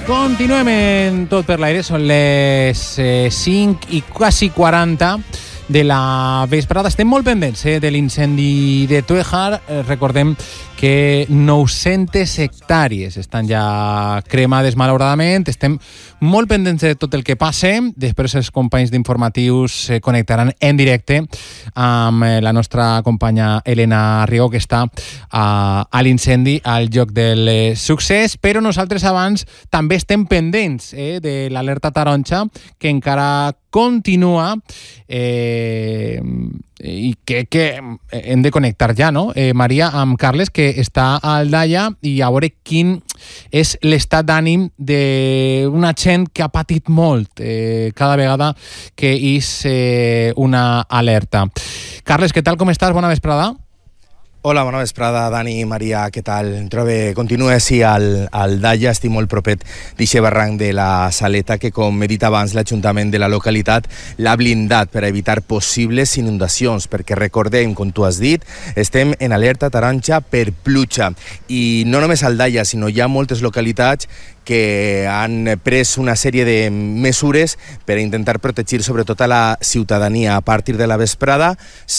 Continuem en Tot per l'aire, són les 5 i quasi 40 de la vesprada. Estem molt pendents de l'incendi de Túejar. Recordem que 900 hectàrees estan ja cremades malauradament. Estem molt pendents de tot el que passe. Després els companys d'informatius se connectaran en directe amb la nostra companya Elena Rigo, que està a l'incendi, al lloc del succés. Però nosaltres abans també estem pendents de l'alerta taronja, que encara continua i que hem de connectar ja, no? Maria, amb Carles, que està a Aldaia, i a veure quin és l'estat d'ànim d'una gent que ha patit molt cada vegada que és una alerta. Carles, què tal, com estàs? Bona vesprada. Hola, bona vesprada, Dani i Maria, què tal? Em trobo, continuo així al Aldaia, estic molt propet d'aquest barranc de la Saleta, que, com he dit abans, l'Ajuntament de la localitat l'ha blindat per evitar possibles inundacions, perquè recordem, com tu has dit, estem en alerta taronja per pluja, i no només al Aldaia, sinó hi ha moltes localitats que han pres una sèrie de mesures per intentar protegir sobretot a la ciutadania. A partir de la vesprada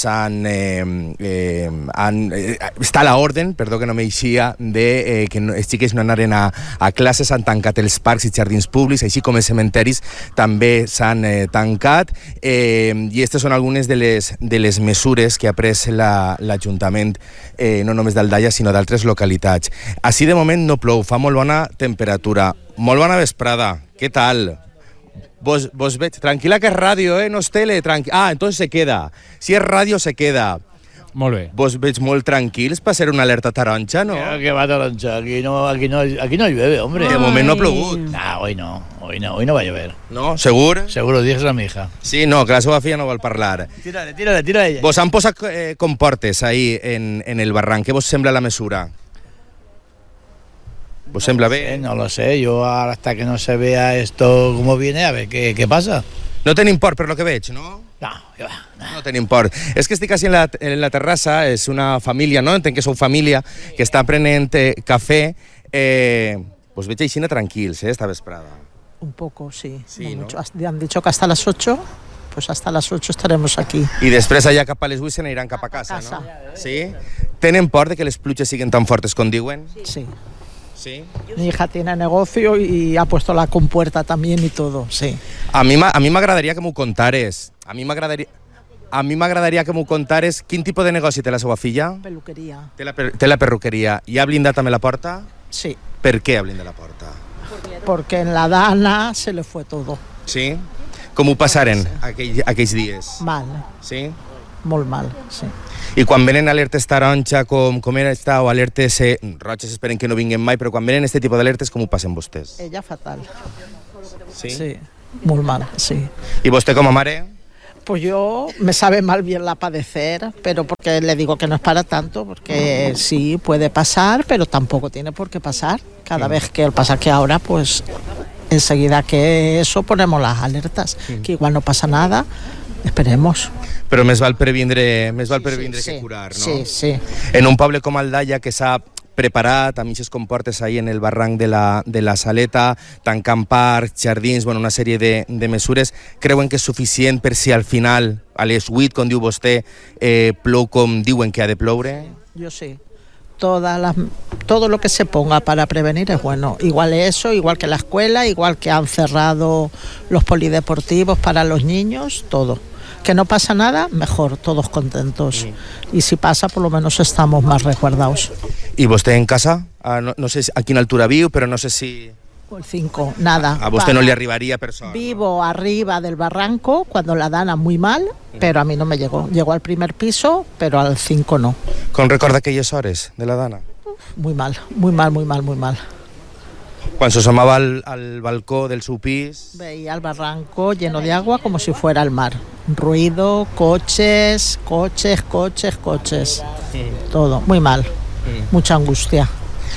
està l'ordre, perdó que no m'eixia, de que els xiquets no anaren a classes, s'han tancat els parcs i jardins públics, així com els cementeris també s'han tancat, i aquestes són algunes de les mesures que ha pres l'Ajuntament, no només d'Aldaia, sinó d'altres localitats. Així de moment no plou, fa molt bona temperatura. Molt bona vesprada, què tal? Vos veig, tranquil·la que és ràdio, no és tele, entonces se queda, si és ràdio se queda. Molt bé. Vos veig molt tranquils per ser una alerta taronja, no? Que va taronja, aquí no llueve, hombre. De moment no ha plogut. Hoy no va a llover. No, segur? Seguro, díselo a mi hija. Sí, no, que la seva filla no vol parlar. Tírale ella. Vos han posat comportes ahí en el barranc, què vos sembla la mesura? ¿Pues sembla bé? No lo sé, yo ahora hasta que no se vea esto como viene, a ver qué pasa. No tenim por per lo que veig, no? No tenim por. És que estic així en la terrassa, és una família, no? Entenc que sou família, que està prenent cafè. Pues veig així tranquils, esta vesprada. Un poco, sí. Sí, ¿no? Han dicho que hasta las 8, pues hasta las 8 estaremos aquí. I després allà cap a les 8 se n'aniran cap a casa, no? Sí? Tenen por de que les pluges siguin tan fortes com diuen? Sí. Sí. Mi hija tiene negocio y ha puesto la compuerta también y todo, sí. A mi m'agradaria que m'ho contares. A mi m'agradaria que m'ho contares. Quin tipus de negoci té la seva filla? Peluquería. Té la perruqueria. I ha blindat també la porta? Sí. Per què ha blindat la porta? Porque en la Dana se le fue todo. Sí? Com ho passaren aquells dies? Mal. Sí? Molt mal, sí. I quan venen alertes taronja, com era esta, o alertes roges, esperen que no vinguin mai, però quan venen este tipus d'alertes, com ho passen vostès? Ella fatal. Sí? Sí, muy mal, sí. I vostè com a mare? Pues yo me sabe mal bien la padecer, pero porque le digo que no es para tanto, porque sí puede pasar, pero tampoco tiene por qué pasar. Cada vez que pasa que ahora, pues enseguida que eso ponemos las alertas, que igual no pasa nada, esperemos. Però més val previndre que curar, no? Sí, sí. En un poble com Aldaia, que s'ha preparat amb aquestes comportes ahí en el barranc de la Saleta, tancant parcs, jardins, una sèrie de mesures, creuen que és suficient per si al final, a les 8, com diu vostè, plou com diuen que ha de ploure? Yo sí. Todo lo que se ponga para prevenir es bueno. Igual eso, igual que la escuela, igual que han cerrado los polideportivos para los niños, todo. Que no pasa nada, mejor, todos contentos. Y si pasa, por lo menos estamos más resguardados. ¿Y vostè en casa? No sé a quina altura viu, però no sé si... El 5, nada. A vostè no li arribaria per sort. Vivo arriba del barranco, cuando la Dana muy mal, pero a mí no me llegó. Llegó al primer piso, pero al 5 no. Com recorda aquelles hores de la Dana? Muy mal, muy mal, muy mal, muy mal. Quan s'asomava al balcó del seu pis... Veía el barranco lleno de agua como si fuera el mar. Ruido, coches. Todo, muy mal. Mucha angustia.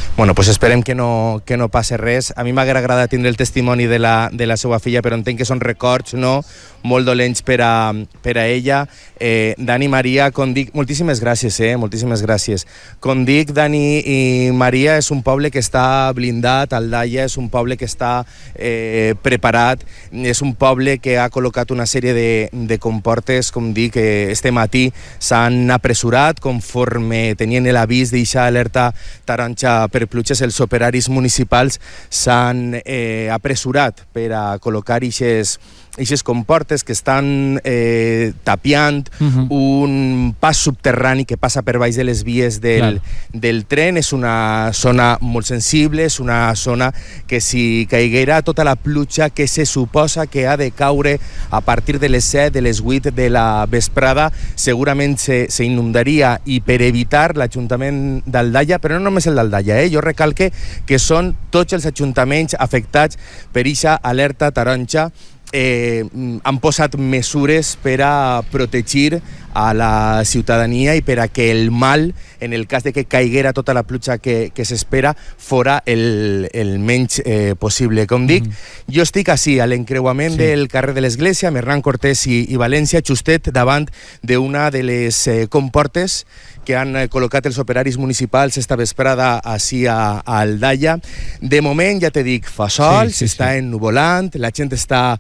Bueno, pues esperem que no passi res. A mi m'haguera agradat tindre el testimoni de la seva filla, però entenc que són records, no?, molt dolents per a ella. Dani, Maria, com dic, moltíssimes gràcies, moltíssimes gràcies. Com dic, Dani i Maria, és un poble que està blindat, Aldaia és un poble que està preparat, és un poble que ha col·locat una sèrie de comportes, com dic, este matí s'han apressurat, conforme tenien l'avís d'eixa alerta taronja per pluges, els operaris municipals s'han apressurat per a col·locar eixes comportes que estan tapiant un pas subterrani que passa per baix de les vies del tren. És una zona molt sensible, és una zona que si caiguera tota la pluja que se suposa que ha de caure a partir de les 7, de les 8 de la vesprada, segurament s'inundaria, i per evitar l'Ajuntament d'Aldaia, però no només el d'Aldaia, jo recalque que són tots els ajuntaments afectats per eixa alerta taronja, han posat mesures per a protegir a la ciutadania i per a que el mal, en el cas de que caiguera tota la pluja que s'espera, fora el menys possible. Com dic, jo estic així, a l'encreuament del carrer de l'Església, amb Hernán Cortés i València, justet davant d'una de les comportes que han col·locat els operaris municipals esta vesprada així a Aldaia. De moment, ja te dic, fa sol, s'està ennuvolant, la gent està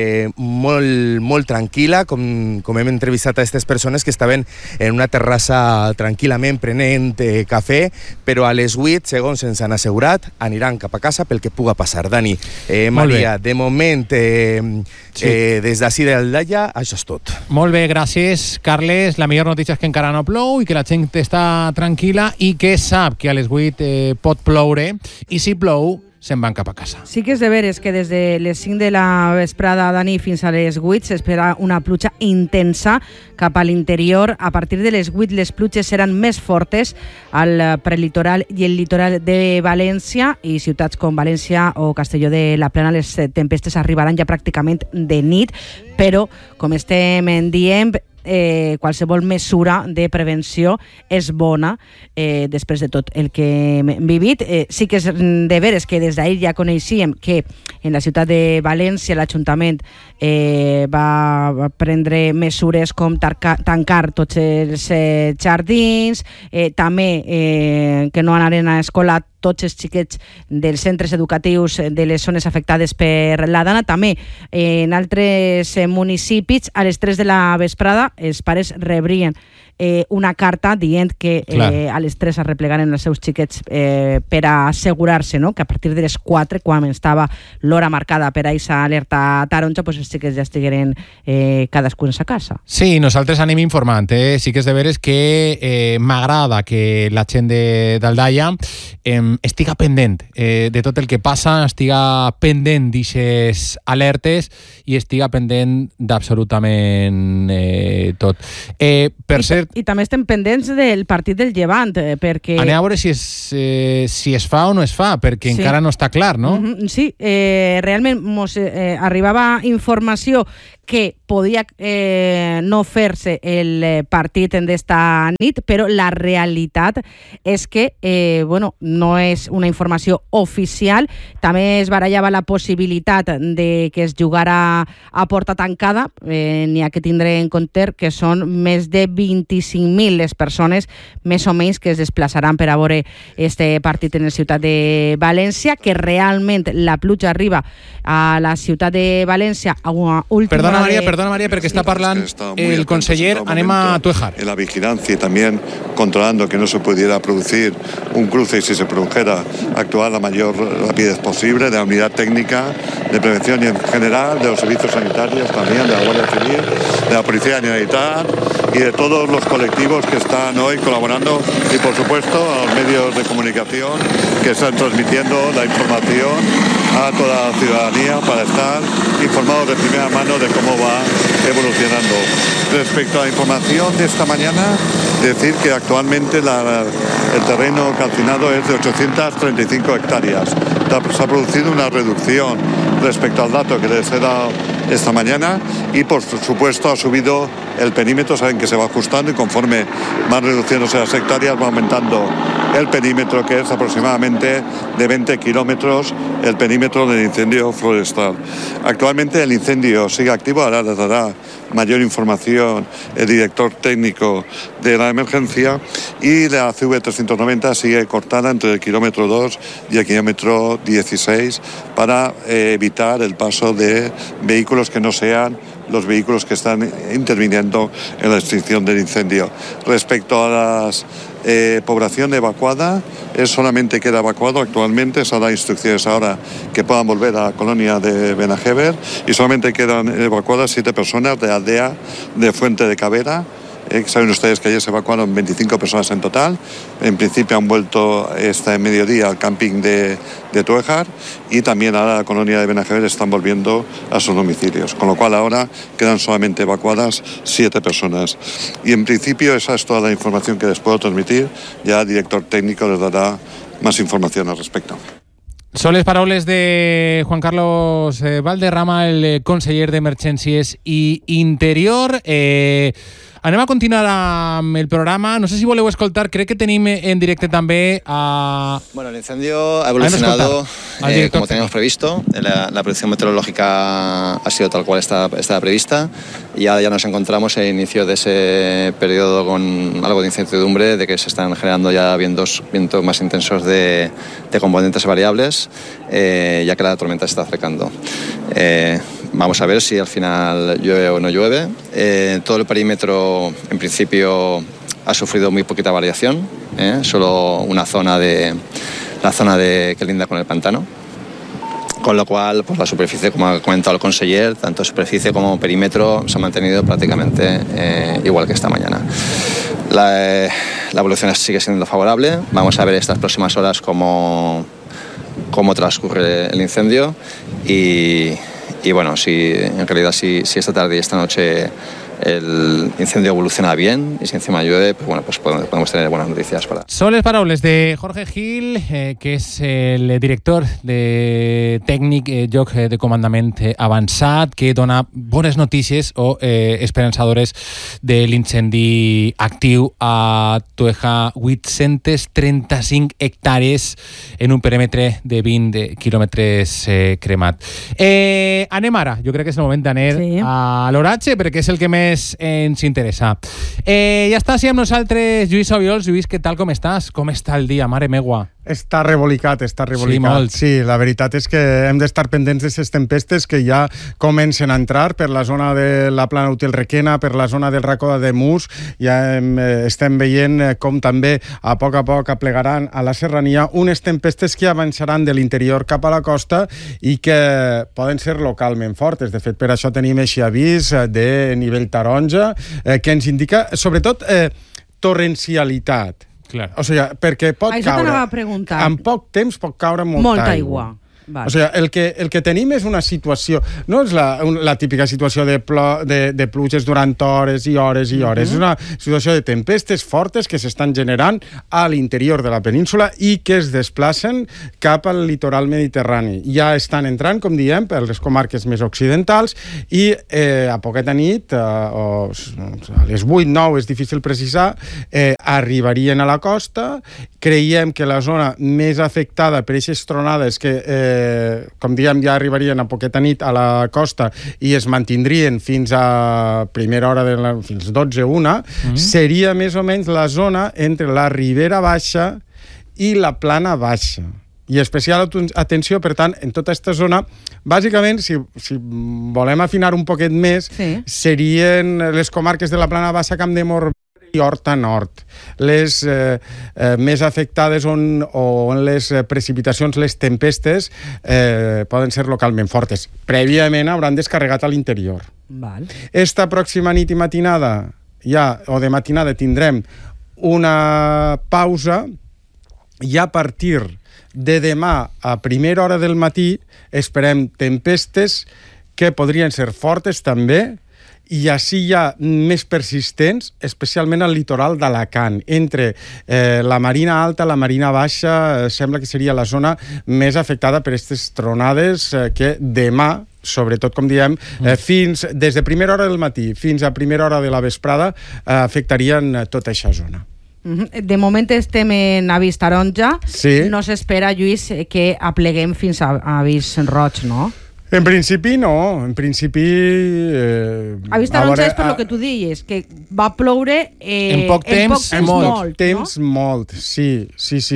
molt tranquil·la, com hem entrevistat a aquestes persones que estaven en una terrassa tranquil·lament prenent cafè, però a les 8, segons ens han assegurat, aniran cap a casa pel que puga passar. Dani, Maria, de moment, des d'ací d'Aldaia, això és tot. Molt bé, gràcies, Carles. La millor notícia és que encara no plou i que la gent està tranquil·la i que sap que a les 8 pot ploure, i si plou se'n van cap a casa. Sí que és de veres que des de les 5 de la vesprada, Dani, fins a les 8 s'espera una pluja intensa cap a l'interior. A partir de les 8 les pluges seran més fortes al prelitoral i el litoral de València, i ciutats com València o Castelló de la Plana les tempestes arribaran ja pràcticament de nit, però, com estem dient, qualsevol mesura de prevenció és bona després de tot el que hem vivit. Sí que és de veres que des d'ahir ja coneixíem que en la ciutat de València l'Ajuntament va prendre mesures com tancar tots els jardins, també que no anaren a escola tots els xiquets dels centres educatius de les zones afectades per la Dana. També en altres municipis, a les 3 de la vesprada, els pares rebrien una carta dient que a les 3 es replegaren els seus xiquets per a assegurar-se, no?, que a partir de les 4, quan estava l'hora marcada per a aquesta alerta taronja, pues els xiquets ja estigueren cadascun a casa. Sí, nosaltres anem informant. Sí que és de veres que m'agrada que la gent d'Aldaia estiga pendent de tot el que passa, estiga pendent d'aquestes alertes i estiga pendent d'absolutament tot. Per cert, I també estem pendents del partit del Llevant, perquè... Anem a veure si es fa o no es fa, perquè encara no està clar, no? Sí, realment mos arribava informació que podia no fer-se el partit d'esta nit, però la realitat és que no és una informació oficial. També es barallava la possibilitat de que es jugara a porta tancada. N'hi ha que tindre en compte que són més de 25.000 les persones, més o menys, que es desplaçaran per a veure este partit en la ciutat de València, que realment la pluja arriba a la ciutat de València a una última... Perdona, María, porque está hablando el conseller. Anem a Tuejar. En la vigilancia y también controlando que no se pudiera producir un cruce, y si se produjera, actuar a la mayor rapidez posible, de la unidad técnica de prevención y en general, de los servicios sanitarios también, de la Guardia Civil, de la Policía Militar y de todos los colectivos que están hoy colaborando, y por supuesto a los medios de comunicación que están transmitiendo la información a toda la ciudadanía para estar informados de primera mano de cómo va evolucionando. Respecto a la información de esta mañana, decir que actualmente el terreno calcinado es de 835 hectáreas. Se ha producido una reducción respecto al dato que les he dado esta mañana y por supuesto ha subido el perímetro, saben que se va ajustando y conforme van reduciéndose las hectáreas va aumentando el perímetro, que es aproximadamente de 20 kilómetros el perímetro del incendio forestal. Actualmente el incendio sigue activo, ahora les dará mayor información el director técnico de la emergencia, y la CV390 sigue cortada entre el kilómetro 2 y el kilómetro 16 para evitar el paso de vehículos que no sean los vehículos que están interviniendo en la extinción del incendio. Respecto a las población evacuada, solamente queda evacuado actualmente, se ha dado instrucciones ahora que puedan volver a la colonia de Benajever, y solamente quedan evacuadas 7 personas de aldea de Fuente de Cabera. Saben ustedes que ayer se evacuaron 25 personas en total. En principio han vuelto este mediodía al camping de Tuejar, y también ahora la colonia de Benajever están volviendo a sus domicilios, con lo cual ahora quedan solamente evacuadas 7 personas. Y en principio esa es toda la información que les puedo transmitir. Ya el director técnico les dará más información al respecto. Són les paraules de Juan Carlos Valderrama, el conseller d'Emergències i Interior. Anem a continuar amb el programa. No sé si voleu escoltar, crec que tenim en directe també a... Bueno, el incendio ha evolucionado como teníamos previsto. La predicción meteorológica ha sido tal cual estaba prevista. Y ya nos encontramos en el inicio de ese periodo con algo de incertidumbre de que se están generando ya vientos más intensos de componentes variables, ya que la tormenta se está acercando. Vamos a ver si al final llueve o no llueve. Todo el perímetro, en principio, ha sufrido muy poquita variación. Solo una zona que linda con el pantano. Con lo cual, pues la superficie, como ha comentado el conseller, tanto superficie como perímetro se ha mantenido prácticamente igual que esta mañana. La evolución sigue siendo favorable. Vamos a ver estas próximas horas cómo transcurre el incendio y bueno, en realidad si esta tarde y esta noche el incendio evoluciona bien y si encima llueve, pues bueno, pues podemos tener buenas noticias para... Són les paraules de Jorge Gil, que és el director de tècnic lloc de comandament avançat, que dona bones notícies o esperançadores de l'incendi actiu a Tueja, 835 hectàrees en un perímetre de 20 quilòmetres cremat. Anem ara, jo crec que és el moment d'anar a l'oratge, perquè és el que més ens interessa. Ja està així amb nosaltres Lluís Obiols. Lluís, què tal, com estàs? Com està el dia, mare meua? Està rebolicat. Sí, molt. Sí, la veritat és que hem d'estar pendents d'aquestes tempestes que ja comencen a entrar per la zona de la Plana Útil Requena, per la zona del Racó de Mus. Ja estem veient com també a poc aplegaran a la serrania unes tempestes que avançaran de l'interior cap a la costa i que poden ser localment fortes. De fet, per això tenim aquest avís de nivell taronja que ens indica, sobretot, torrencialitat. Claro. O sigui, perquè pot caure... En poc temps pot caure molta aigua. Vale. O sigui, el que tenim és una situació... No és la típica situació de pluges durant hores i hores i hores. És una situació de tempestes fortes que s'estan generant a l'interior de la península i que es desplacen cap al litoral mediterrani. Ja estan entrant, com diem, per les comarques més occidentals i a poqueta nit, a les 8-9, és difícil precisar, arribarien a la costa. Creiem que la zona més afectada per aquestes tronades que com diem, ja arribarien a poqueta nit a la costa i es mantindrien fins a primera hora, fins 12-1, seria més o menys la zona entre la Ribera Baixa i la Plana Baixa. I especial atenció, per tant, en tota aquesta zona, bàsicament, si volem afinar un poquet més, serien les comarques de la Plana Baixa, Camp de Morvedre i Horta Nord. Les més afectades on les precipitacions, les tempestes, poden ser localment fortes. Prèviament hauran descarregat a l'interior. Esta pròxima nit i matinada, o de matinada, tindrem una pausa i a partir de demà a primera hora del matí esperem tempestes que podrien ser fortes també i així hi ha més persistents, especialment al litoral d'Alacant. Entre la Marina Alta i la Marina Baixa sembla que seria la zona més afectada per aquestes tronades que demà, sobretot, com diem, des de primera hora del matí fins a primera hora de la vesprada afectarien tota aquesta zona. De moment estem en avís taronja. Sí. No s'espera, Lluís, que apleguem fins a avís roig, no? En principi no, en principi... Avís taronja és per lo que tu dius, que va ploure en poc temps molt, sí.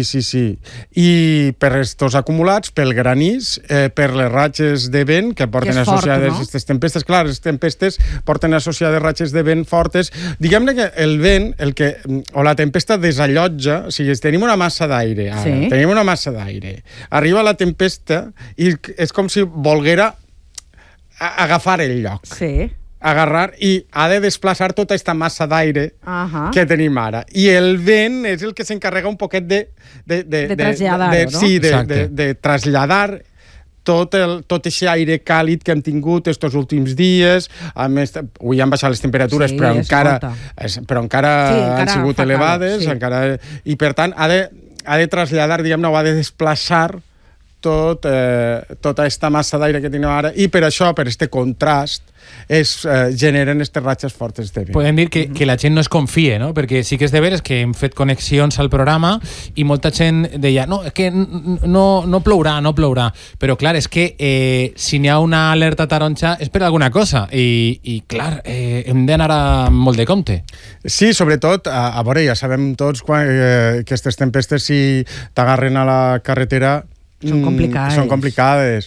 I per estos acumulats, pel granís, per les ratxes de vent que porten associades aquestes tempestes. Clar, les tempestes porten associades ratxes de vent fortes. Diguem-ne que el vent, o la tempesta desallotja, o sigui, tenim una massa d'aire, arriba la tempesta i és com si volguera agafar el lloc. Sí. Agarrar i ha de desplaçar tota aquesta massa d'aire que tenim ara. I el vent és el que s'encarrega un poquet de traslladar-ho, no? Sí, de traslladar tot aquest aire càlid que hem tingut estos últims dies. A més, avui han baixat les temperatures, però encara han sigut elevades, i per tant ha de traslladar, diguem-ne, o ha de desplaçar tota aquesta massa d'aire que tenim ara, i per això, per este contrast, es generen aquestes ratxes fortes de vent. Podem dir que la gent no es confie, no? Perquè sí que és de veres que hem fet connexions al programa i molta gent deia no, és que no plourà, però clar, és que si n'hi ha una alerta taronja és per alguna cosa i clar, hem d'anar molt de compte. Sí, sobretot, a veure, ja sabem tots que aquestes tempestes, si t'agarren a la carretera, són complicades.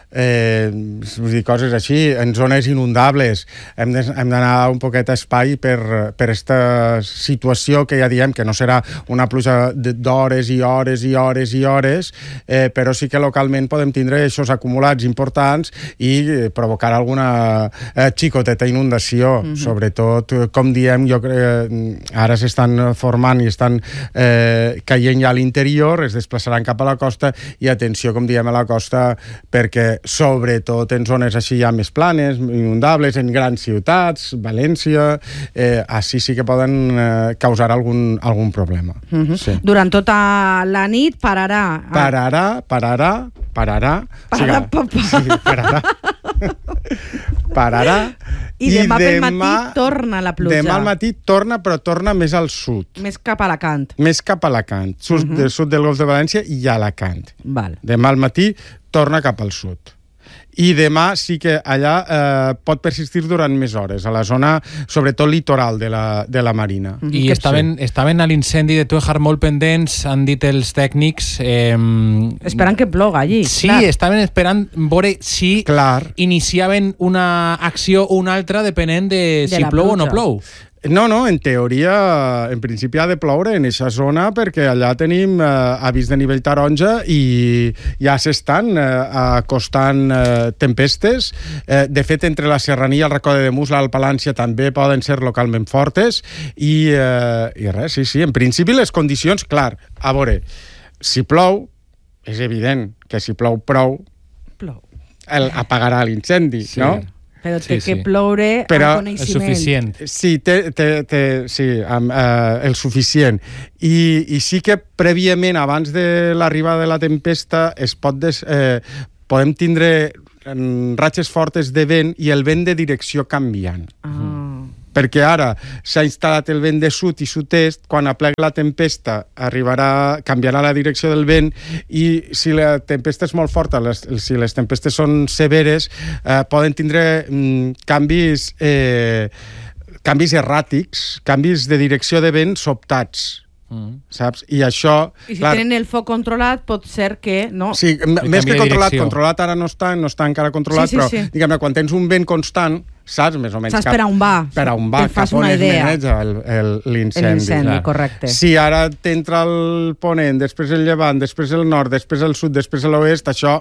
Coses així, en zones inundables hem d'anar un poquet a espai per aquesta situació que ja diem que no serà una pluja d'hores i hores i hores i hores, però sí que localment podem tindre aquests acumulats importants i provocar alguna xicoteta inundació. Sobretot, com diem, jo crec que ara s'estan formant i estan caient ja a l'interior, es desplaçaran cap a la costa, i atenció, com diem, a la costa, perquè sobretot en zones així ja més planes, inundables, en grans ciutats, València, així sí que poden causar algun problema. Sí. Durant tota la nit pararà. Pararà. I demà pel matí torna la pluja. Demà al matí torna, però torna més al sud. Més cap a Alacant. Sud del Golf de València i Alacant. Val. Demà al matí torna cap al sud. I demà sí que allà pot persistir durant més hores, a la zona, sobretot litoral de la Marina. I estaven a l'incendi de Tuejar molt pendents, han dit els tècnics... Esperant que ploga allí. Sí, estaven esperant veure si iniciaven una acció o una altra depenent de si plou o no plou. No, en teoria, en principi ha de ploure en aquesta zona perquè allà tenim avís de nivell taronja i ja s'estan acostant tempestes. De fet, entre la Serrania i el Racó de Demús, l'Alt Palància també poden ser localment fortes i res, sí, en principi les condicions, clar, a veure, si plou, és evident que si plou prou, apagarà l'incendi, no? Però té que ploure amb coneixement. El suficient. Sí, el suficient. I sí que prèviament, abans de l'arribada de la tempesta, podem tindre ratxes fortes de vent i el vent de direcció canviant. Perquè ara s'ha instal·lat el vent de sud i sud-est, quan aplega la tempesta canviarà la direcció del vent, i si la tempesta és molt forta, si les tempestes són severes, poden tindre canvis erràtics, canvis de direcció de vent sobtats. Saps? I això... I si tenen el foc controlat, pot ser que... no. Sí, més que controlat ara no està encara controlat, però diguem-ne, quan tens un vent constant, saps més o menys saps per on va, cap on es maneja l'incendi. Correcte. Si ara t'entra el ponent, després el llevant, després el nord, després el sud, després l'oest, això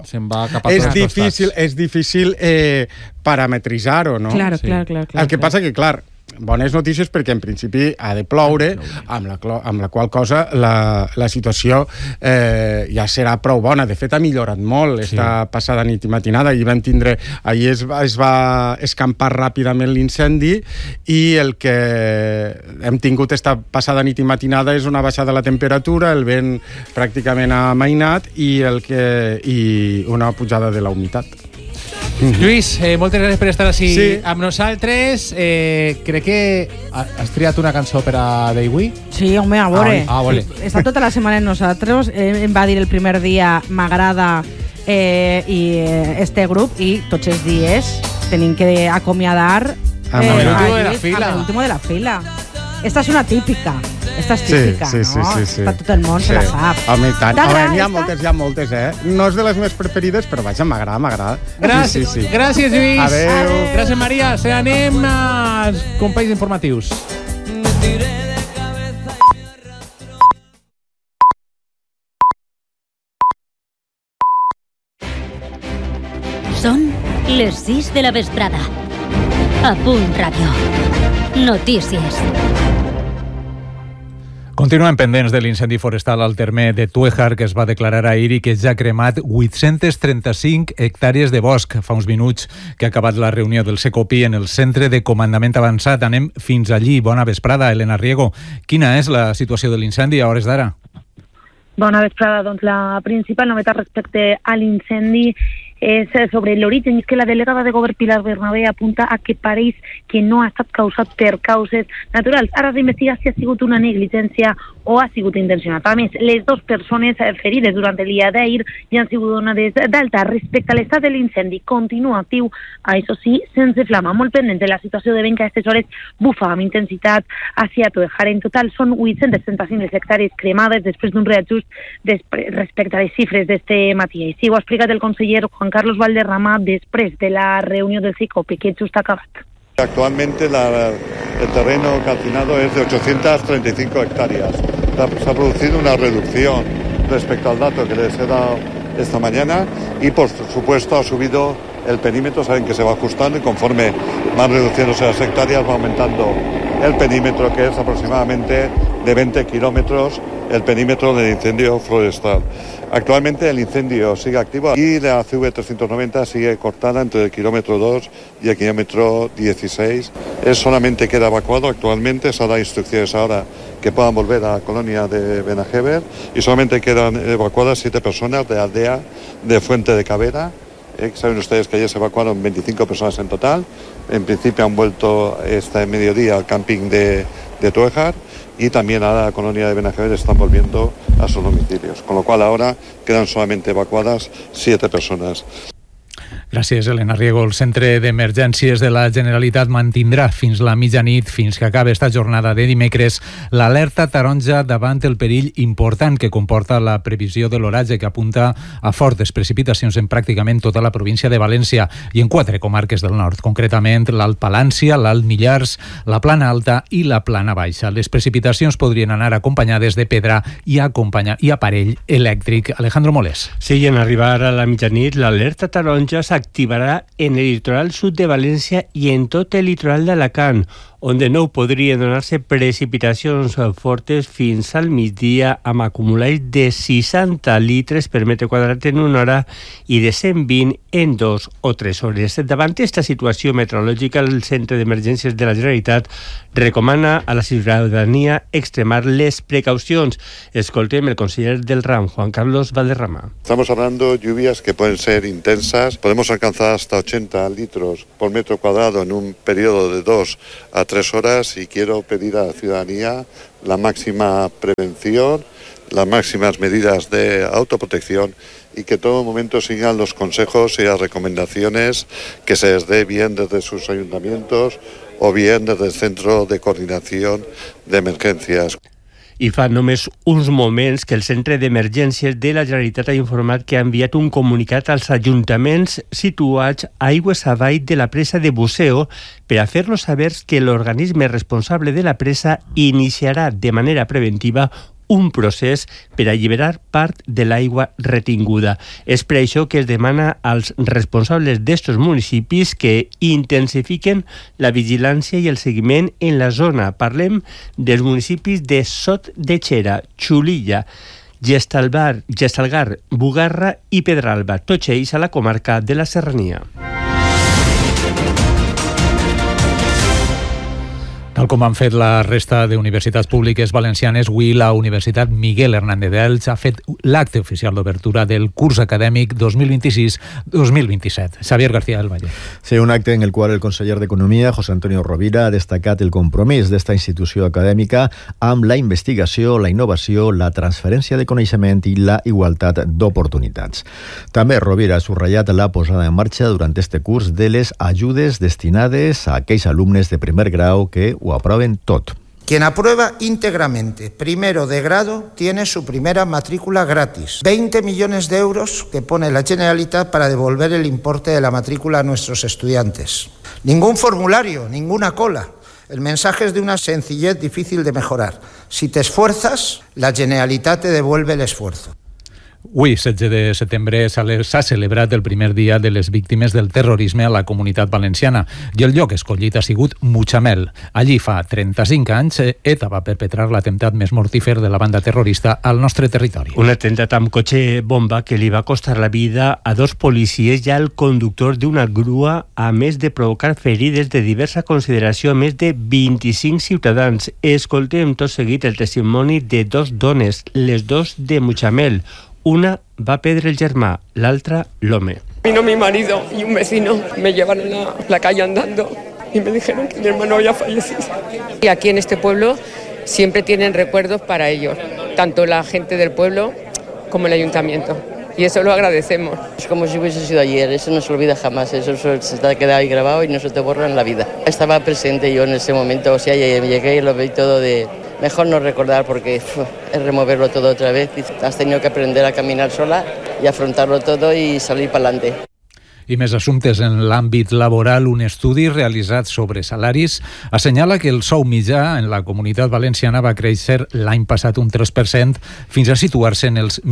és difícil parametritzar-ho, no? Clar. El que passa que, clar, bones notícies perquè en principi ha de ploure, amb la qual cosa la situació ja serà prou bona. De fet, ha millorat molt esta passada nit i matinada. Ahir es va escampar ràpidament l'incendi i el que hem tingut esta passada nit i matinada és una baixada de la temperatura, el vent pràcticament ha amainat i una pujada de la humitat. Lluís, moltes gràcies per estar així amb nosaltres. Crec que has triat una cançó per a Deiwi. Sí, home, a veure. Vale. Està tota la setmana amb nosaltres. Em va dir el primer dia m'agrada i este grup, i tots els dies tenim que acomiadar amb l'último de la fila. Esta és una típica. Esta és típica, sí. Tot el món se la sap. Home, i tant. N'hi ha moltes, No és de les meves preferides, però vaja, m'agrada. Gràcies, Lluís. Adéu. Gràcies, Maria. Anem als companys informatius. Són les 6 de la vesprada. A Punt Ràdio. Notícies. Continuem pendents de l'incendi forestal al terme de Tuéjar, que es va declarar ahir i que ja ha cremat 835 hectàrees de bosc. Fa uns minuts que ha acabat la reunió del Secopi en el Centre de Comandament Avançat. Anem fins allí. Bona vesprada, Elena Riego. Quina és la situació de l'incendi a hores d'ara? Bona vesprada. Doncs la principal novetat respecte a l'incendi és sobre l'origen, és que la delegada de govern Pilar Bernabé apunta a que pareix que no ha estat causat per causes naturals. Ara s'investiga si ha sigut una negligència o ha sigut intencionat. A més, les 2 persones ferides durant el dia d'ahir ja han sigut donades d'alta. Respecte a l'estat de l'incendi, continua actiu, això sí, sense flama. Molt pendent de la situació de vent que a aquestes hores bufa amb intensitat hacia Tuéjar. En total són 835 hectàrees cremades després d'un reajust respecte a les xifres d'este matí. Així ho ha explicat el conseller Juan Carlos Valderrama después de la reunión del Secopi, que justo ha acabado. Actualmente el terreno calcinado es de 835 hectáreas. Se ha producido una reducción respecto al dato que les he dado esta mañana y, por supuesto, ha subido el perímetro. Saben que se va ajustando y conforme van reduciéndose las hectáreas va aumentando el perímetro, que es aproximadamente de 20 kilómetros el perímetro del incendio forestal. Actualmente el incendio sigue activo y la CV390 sigue cortada entre el kilómetro 2 y el kilómetro 16. Solamente queda evacuado actualmente, se ha dado instrucciones ahora que puedan volver a la colonia de Benajever y solamente quedan evacuadas 7 personas de la aldea de Fuente de Cabera. Saben ustedes que ayer se evacuaron 25 personas en total. En principio han vuelto este mediodía al camping de Tuéjar y también a la colonia de Benajever están volviendo a sus domicilios, con lo cual ahora quedan solamente evacuadas 7 personas. Gràcies, Elena Riego. El Centre d'Emergències de la Generalitat mantindrà fins la mitjanit, fins que acabi esta jornada de dimecres, l'alerta taronja davant el perill important que comporta la previsió de l'oratge, que apunta a fortes precipitacions en pràcticament tota la província de València i en 4 comarques del nord, concretament l'Alt Palància, l'Alt Millars, la Plana Alta i la Plana Baixa. Les precipitacions podrien anar acompanyades de pedra i aparell elèctric. Alejandro Molés. Sí, en arribar a la mitjanit, l'alerta taronja s'activarà en el litoral sud de València i en tot el litoral d'Alacant, on de nou podrien donar-se precipitacions fortes fins al migdia amb acumulats de 60 litres per metre quadrat en una hora i de 120 en 2 o 3 hores. Davant aquesta situació meteorològica, el Centre d'Emergències de la Generalitat recomana a la ciutadania extremar les precaucions. Escoltem el conseller del RAM, Juan Carlos Valderrama. Estamos hablando de lluvias que pueden ser intensas. Podemos alcanzar hasta 80 litros por metro cuadrado en un periodo de 2 a 3 horas y quiero pedir a la ciudadanía la máxima prevención, las máximas medidas de autoprotección y que en todo momento sigan los consejos y las recomendaciones que se les dé bien desde sus ayuntamientos o bien desde el Centro de Coordinación de Emergencias. I fa només uns moments que el Centre d'Emergències de la Generalitat ha informat que ha enviat un comunicat als ajuntaments situats aigües avall de la presa de Buceo per a fer-los saber que l'organisme responsable de la presa iniciarà de manera preventiva un procés per alliberar part de l'aigua retinguda. És per això que es demana als responsables d'estos municipis que intensifiquen la vigilància i el seguiment en la zona. Parlem dels municipis de Sot de Xera, Xulilla, Gestalgar, Bugarra i Pedralba, tots ells a la comarca de la Serrania. Tal com han fet la resta d'universitats públiques valencianes, avui la Universitat Miguel Hernández d'Elx ha fet l'acte oficial d'obertura del curs acadèmic 2026-2027. Xavier García del Valle. Sí, un acte en el qual el conseller d'Economia, José Antonio Rovira, ha destacat el compromís d'esta institució acadèmica amb la investigació, la innovació, la transferència de coneixement i la igualtat d'oportunitats. També Rovira ha subratllat la posada en marxa durant este curs de les ajudes destinades a aquells alumnes de primer grau que o aprueben todo. Quien aprueba íntegramente primero de grado tiene su primera matrícula gratis. 20 millones de euros que pone la Generalitat para devolver el importe de la matrícula a nuestros estudiantes. Ningún formulario, ninguna cola. El mensaje es de una sencillez difícil de mejorar. Si te esfuerzas, la Generalitat te devuelve el esfuerzo. Avui, 16 de setembre, s'ha celebrat el primer dia de les víctimes del terrorisme a la Comunitat Valenciana i el lloc escollit ha sigut Mutxamel. Allí fa 35 anys ETA va perpetrar l'atemptat més mortífer de la banda terrorista al nostre territori. Un atemptat amb cotxe bomba que li va costar la vida a 2 policies i al conductor d'una grua, a més de provocar ferides de diversa consideració a més de 25 ciutadans. Escoltem tot seguit el testimoni de 2 dones, les 2 de Mutxamel. Una va perdre el germà, l'altra l'home. Vino mi marido y un vecino, me llevaron a la calle andando y me dijeron que mi hermano había fallecido. Y aquí en este pueblo siempre tienen recuerdos para ellos, tanto la gente del pueblo como el ayuntamiento. Y eso lo agradecemos. Es como si hubiese sido ayer, eso no se olvida jamás, eso se te ha quedado ahí grabado y no se te borra en la vida. Estaba presente yo en ese momento, o sea, llegué y lo vi todo de... Mejor no recordar porque es removerlo todo otra vez. Has tenido que aprender a caminar sola y afrontarlo todo y salir para adelante. I més assumptes en l'àmbit laboral. Un estudi realitzat sobre salaris assenyala que el sou mitjà en la Comunitat Valenciana va créixer l'any passat un 3% fins a situar-se en els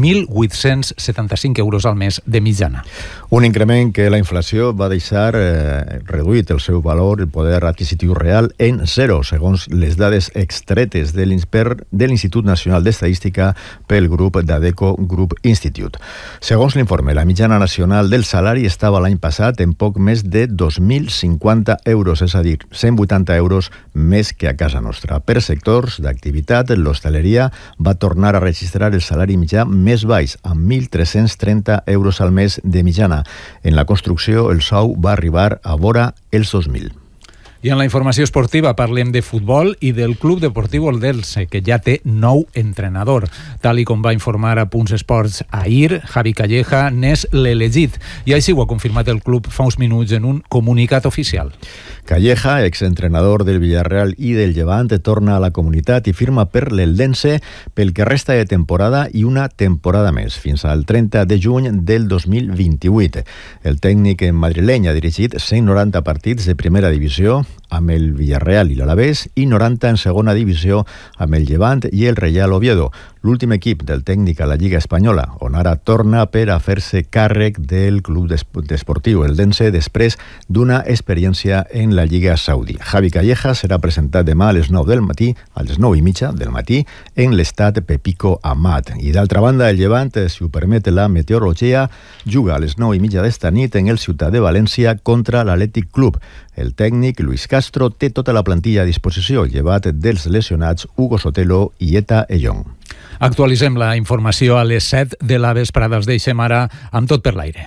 1.875 euros al mes de mitjana. Un increment que la inflació va deixar reduït el seu valor, el poder adquisitiu real, en 0, segons les dades extretes de l'Institut Nacional d'Estadística pel grup d'Adeco Group Institute. Segons l'informe, la mitjana nacional del salari estava l'any passat en poc més de 2.050 euros, és a dir, 180 euros més que a casa nostra. Per sectors d'activitat, l'hostaleria va tornar a registrar el salari mitjà més baix, amb 1.330 euros al mes de mitjana. En la construcció, el sou va arribar a vora els 2.000. I en la informació esportiva parlem de futbol i del Club Deportiu Eldense, que ja té nou entrenador. Tal i com va informar a Punts Esports ahir, Javi Calleja n'és l'elegit. I així ho ha confirmat el club fa uns minuts en un comunicat oficial. Calleja, exentrenador del Villarreal i del Llevant, torna a la comunitat i firma per l'Eldense pel que resta de temporada i una temporada més, fins al 30 de juny del 2028. El tècnic madrileny ha dirigit 190 partits de primera divisió amb el Villarreal i l'Alavés i 90 en segona divisió amb el Llevant i el Real Oviedo, l'últim equip del tècnic a la Lliga Espanyola, on ara torna per a fer-se càrrec del club esportiu Eldense després d'una experiència en la Lliga Saudí. Javi Calleja serà presentat demà a les 9 del matí, a les 9:30 del matí, en l'estad Pepico Amat. I d'altra banda, el Llevant, si ho permet la meteorologia, juga a les 9:30 d'esta nit en el Ciutat de València contra l'Atlètic Club. El tècnic, Luis Castro, té tota la plantilla a disposició, llevat dels lesionats Hugo Sotelo i Eta Ellón. Actualitzem la informació a les 7 de la vesprada. Els deixem ara amb Tot per l'aire.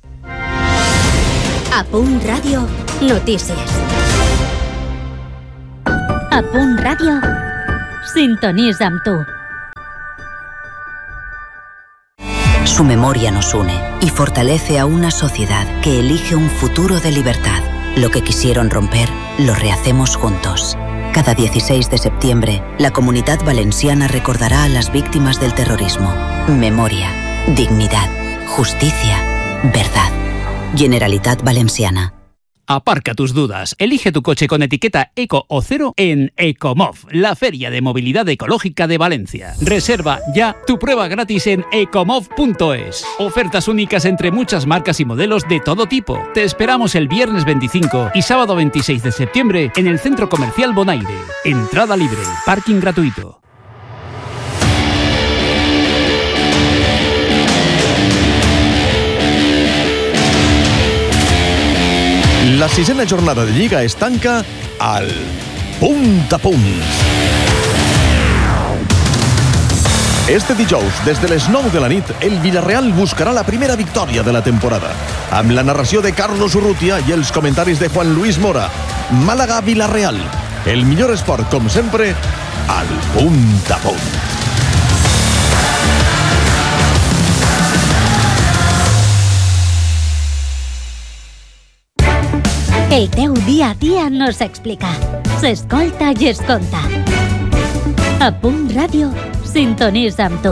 A Punt Ràdio, notícies. A Punt Ràdio, sintonitza amb tu. Su memoria nos une y fortalece a una sociedad que elige un futuro de libertad. Lo que quisieron romper, lo rehacemos juntos. Cada 16 de septiembre, la Comunitat Valenciana recordará a las víctimas del terrorismo. Memoria, dignidad, justicia, verdad. Generalitat Valenciana. Aparca tus dudas. Elige tu coche con etiqueta Eco o Cero en Ecomov, la feria de movilidad ecológica de Valencia. Reserva ya tu prueba gratis en ecomov.es. Ofertas únicas entre muchas marcas y modelos de todo tipo. Te esperamos el viernes 25 y sábado 26 de septiembre en el Centro Comercial Bonaire. Entrada libre, parking gratuito. La sisena jornada de Lliga es tanca al punt a punt. Este dijous, des de les 9 de la nit, el Villarreal buscarà la primera victòria de la temporada. Amb la narració de Carlos Urrutia i els comentaris de Juan Luis Mora. Màlaga-Villarreal. El millor esport, com sempre, al punt a punt. El teu dia a dia no s'explica. S'escolta i es conta. A Punt Ràdio, sintonitza amb tu.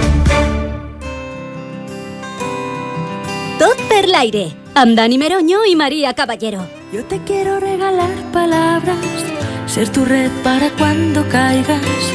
Tot per l'aire, amb Dani Meroño i María Caballero. Yo te quiero regalar palabras, ser tu red para cuando caigas,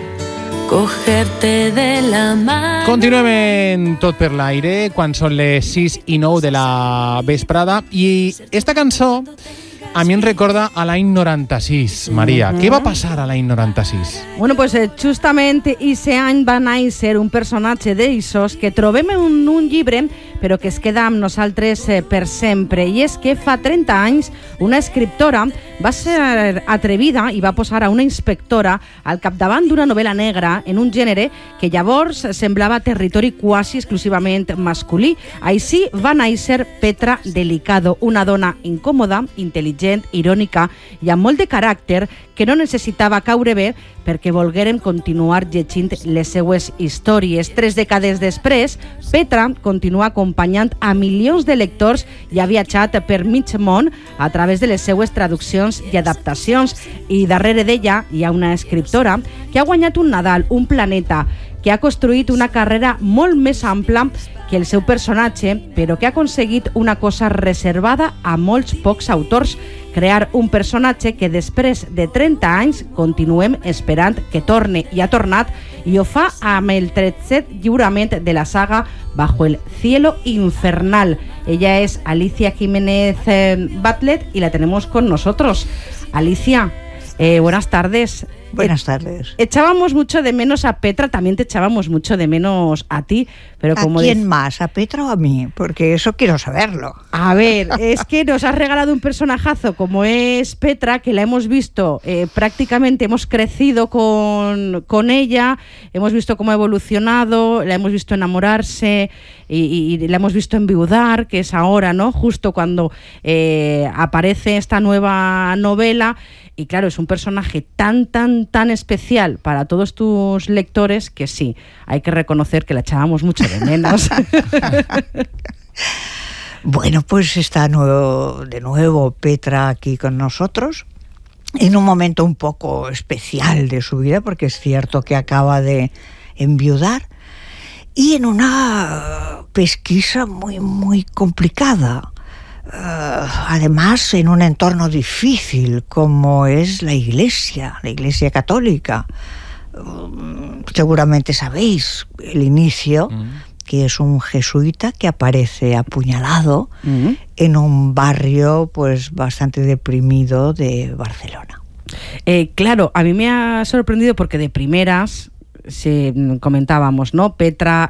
cogerte de la mano. Continuem en Tot per l'aire, quan són les 6 i 9 de la vesprada, i esta cançó a mi em recorda a l'any 96, Maria. Què va passar a l'any 96? Bueno, pues justament ese any va néixer un personatge d'eixos que trobem en un llibre, però que es queda amb nosaltres per sempre. I és que fa 30 anys una escriptora va ser atrevida i va posar a una inspectora al capdavant d'una novel·la negra en un gènere que llavors semblava territori quasi exclusivament masculí. Així va néixer Petra Delicado, una dona incòmoda, intel·ligent, irònica i amb molt de caràcter que no necessitava caure bé perquè volguérem continuar llegint les seues històries. 3 dècades després, Petra continua acompanyant a milions de lectors i ha viatjat per mig món a través de les seues traduccions i adaptacions. I darrere d'ella hi ha una escriptora que ha guanyat un Nadal, un planeta, que ha construït una carrera molt més ampla que el seu personatge, però que ha aconseguit una cosa reservada a molts pocs autors, crear un personatge que després de 30 anys continuem esperant que torne, i ha tornat, i ho fa amb el 13è lliurament de la saga Bajo el cielo infernal. Ella es Alicia Jiménez Batlet y la tenemos con nosotros. Alicia, buenas tardes. Buenas tardes. Echábamos mucho de menos a Petra, también te echábamos mucho de menos a ti, pero como... ¿A quién más? ¿A Petra o a mí? Porque eso quiero saberlo. A ver, es que nos has regalado un personajazo como es Petra, que la hemos visto prácticamente, hemos crecido con ella, hemos visto cómo ha evolucionado, la hemos visto enamorarse y la hemos visto enviudar, que es ahora, ¿no? Justo cuando aparece esta nueva novela. Y claro, es un personaje tan especial para todos tus lectores que sí, hay que reconocer que la echábamos mucho de menos. Bueno, pues está de nuevo Petra aquí con nosotros, en un momento un poco especial de su vida, porque es cierto que acaba de enviudar, y en una pesquisa muy complicada. Además en un entorno difícil como es la Iglesia católica. Seguramente sabéis el inicio, que es un jesuita que aparece apuñalado en un barrio pues bastante deprimido de Barcelona. Claro, a mí me ha sorprendido porque de primeras... Sí, comentábamos, ¿no? Petra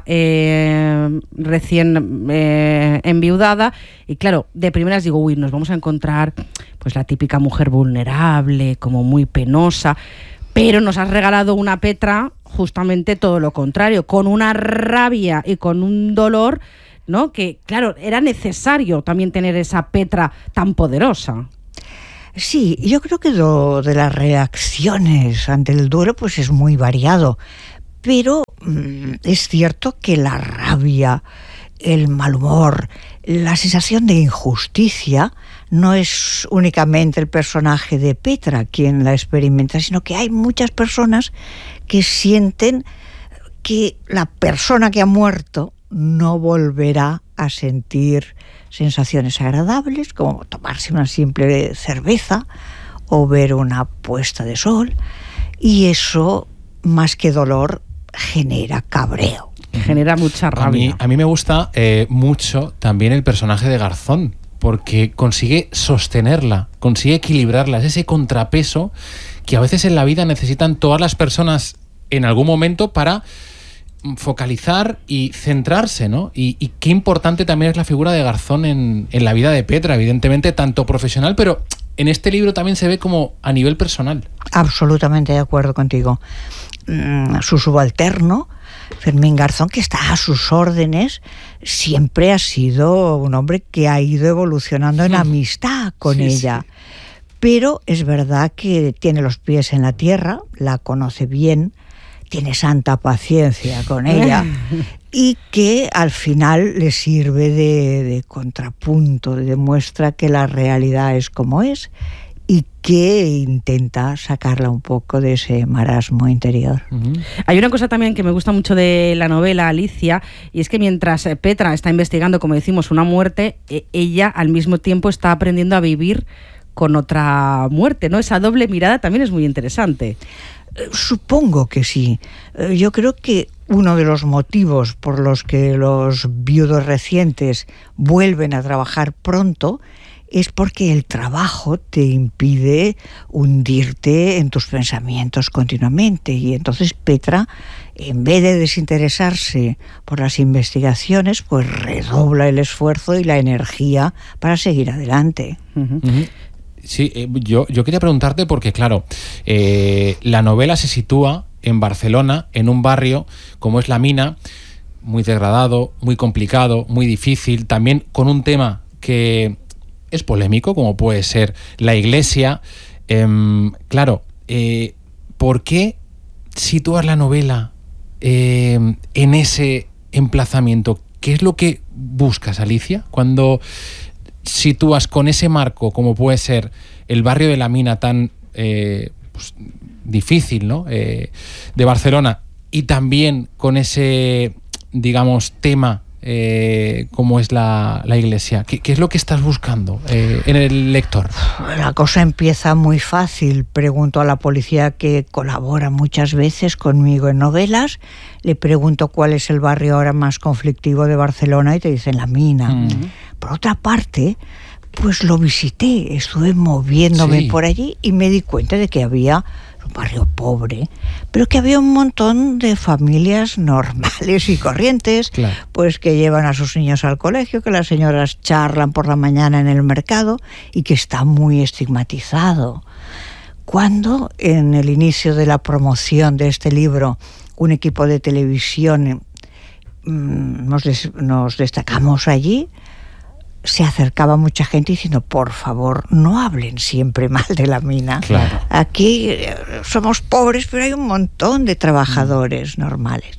recién enviudada, y claro, de primeras digo, uy, nos vamos a encontrar pues la típica mujer vulnerable, como muy penosa, pero nos has regalado una Petra justamente todo lo contrario, con una rabia y con un dolor, ¿no? Que claro, era necesario también tener esa Petra tan poderosa. Sí, yo creo que lo de las reacciones ante el duelo pues es muy variado, pero es cierto que la rabia, el mal humor, la sensación de injusticia no es únicamente el personaje de Petra quien la experimenta, sino que hay muchas personas que sienten que la persona que ha muerto no volverá a sentir sensaciones agradables, como tomarse una simple cerveza o ver una puesta de sol, y eso, más que dolor, genera cabreo. Genera mucha rabia. A mí me gusta mucho también el personaje de Garzón, porque consigue sostenerla, consigue equilibrarla, es ese contrapeso que a veces en la vida necesitan todas las personas en algún momento para focalizar y centrarse, ¿no? Y qué importante también es la figura de Garzón en la vida de Petra, evidentemente, tanto profesional, pero en este libro también se ve como a nivel personal. Absolutamente de acuerdo contigo. Su subalterno, Fermín Garzón, que está a sus órdenes, siempre ha sido un hombre que ha ido evolucionando en amistad con ella. Sí. Pero es verdad que tiene los pies en la tierra, la conoce bien, tiene santa paciencia con ella y que al final le sirve de contrapunto, demuestra que la realidad es como es y que intenta sacarla un poco de ese marasmo interior. Hay una cosa también que me gusta mucho de la novela, Alicia, y es que mientras Petra está investigando, como decimos, una muerte, ella al mismo tiempo está aprendiendo a vivir con otra muerte, ¿no? Esa doble mirada también es muy interesante. Supongo que sí. Yo creo que uno de los motivos por los que los viudos recientes vuelven a trabajar pronto es porque el trabajo te impide hundirte en tus pensamientos continuamente, y entonces Petra, en vez de desinteresarse por las investigaciones, pues redobla el esfuerzo y la energía para seguir adelante. Sí, yo quería preguntarte porque, claro, la novela se sitúa en Barcelona, en un barrio como es La Mina, muy degradado, muy complicado, muy difícil, también con un tema que es polémico, como puede ser la Iglesia. Claro, ¿por qué sitúas la novela en ese emplazamiento? ¿Qué es lo que buscas, Alicia, cuando sitúas con ese marco, como puede ser el barrio de La Mina tan pues, difícil, ¿no? De Barcelona, y también con ese, digamos, tema como es la Iglesia? ¿Qué es lo que estás buscando en el lector? La cosa empieza muy fácil. Pregunto a la policía, que colabora muchas veces conmigo en novelas, le pregunto cuál es el barrio ahora más conflictivo de Barcelona y te dicen La Mina. Por otra parte, pues lo visité, estuve moviéndome por allí y me di cuenta de que había un barrio pobre, pero que había un montón de familias normales y corrientes, pues que llevan a sus niños al colegio, que las señoras charlan por la mañana en el mercado y que está muy estigmatizado. Cuando en el inicio de la promoción de este libro un equipo de televisión nos destacamos allí, se acercaba mucha gente diciendo, por favor, no hablen siempre mal de La Mina. Claro. Aquí somos pobres, pero hay un montón de trabajadores normales.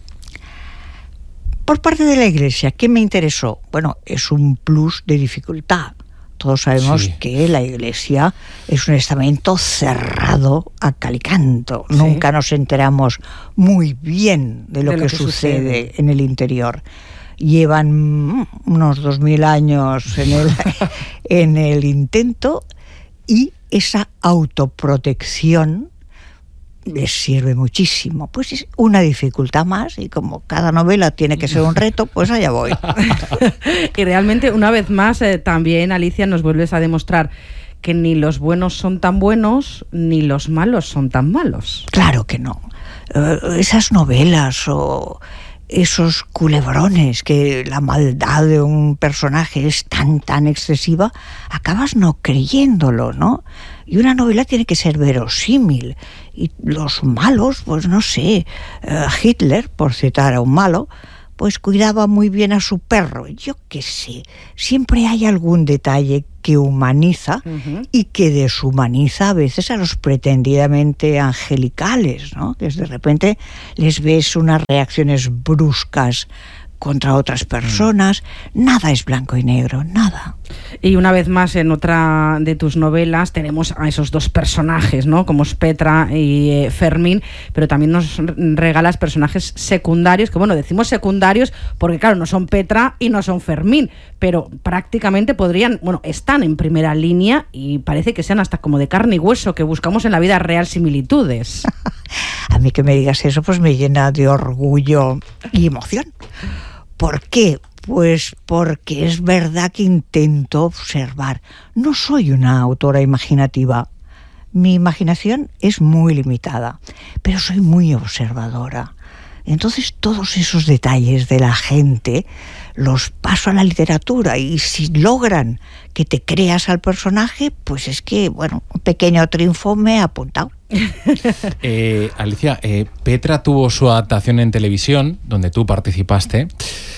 Por parte de la Iglesia, ¿qué me interesó? Bueno, es un plus de dificultad. Todos sabemos que la Iglesia es un estamento cerrado a cal y canto. Nunca nos enteramos muy bien de lo que sucede en el interior. Llevan unos 2000 años en el intento, y esa autoprotección les sirve muchísimo. Pues es una dificultad más, y como cada novela tiene que ser un reto, pues allá voy. Y realmente, una vez más, también, Alicia, nos vuelves a demostrar que ni los buenos son tan buenos, ni los malos son tan malos. Claro que no. Esas novelas o esos culebrones, que la maldad de un personaje es tan excesiva, acabas no creyéndolo, ¿no? Y una novela tiene que ser verosímil. Y los malos, pues no sé, Hitler, por citar a un malo, pues cuidaba muy bien a su perro. Yo qué sé, siempre hay algún detalle que humaniza y que deshumaniza a veces a los pretendidamente angelicales, ¿no? Que de repente les ves unas reacciones bruscas contra otras personas. Nada es blanco y negro, nada. Y una vez más, en otra de tus novelas tenemos a esos dos personajes, ¿no? Como es Petra y Fermín, pero también nos regalas personajes secundarios, que bueno, decimos secundarios porque claro, no son Petra y no son Fermín, pero prácticamente podrían, bueno, están en primera línea y parece que sean hasta como de carne y hueso, que buscamos en la vida real similitudes. A mí que me digas eso, pues me llena de orgullo y emoción. ¿Por qué? Pues porque es verdad que intento observar. No soy una autora imaginativa. Mi imaginación es muy limitada, pero soy muy observadora. Entonces todos esos detalles de la gente los paso a la literatura y si logran que te creas al personaje, pues es que, bueno, un pequeño triunfo me ha apuntado. Alicia, Petra tuvo su adaptación en televisión, donde tú participaste.